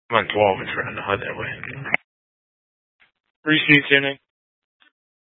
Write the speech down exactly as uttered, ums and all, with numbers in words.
I'm on twelve. It's around the H U D that way. Three seats inning.